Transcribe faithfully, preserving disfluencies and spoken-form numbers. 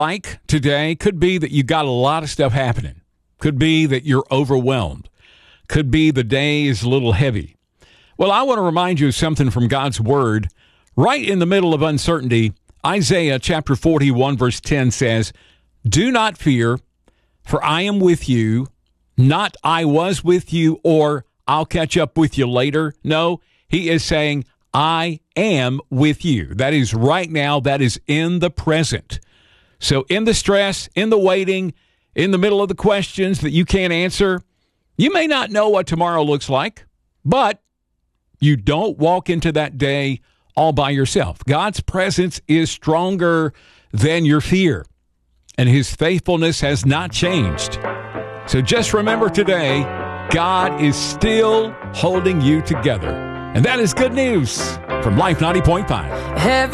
like today. Could be that you got a lot of stuff happening. Could be that you're overwhelmed. Could be the day is a little heavy. Well, I want to remind you of something from God's Word. Right in the middle of uncertainty, Isaiah chapter forty-one, verse ten says, "Do not fear, for I am with you. Not I was with you or I'll catch up with you later." No, he is saying, I am with you. That is right now. That is in the present. So in the stress, in the waiting, in the middle of the questions that you can't answer, you may not know what tomorrow looks like, but you don't walk into that day all by yourself. God's presence is stronger than your fear, and his faithfulness has not changed. So just remember today, God is still holding you together. And that is good news from Life ninety point five.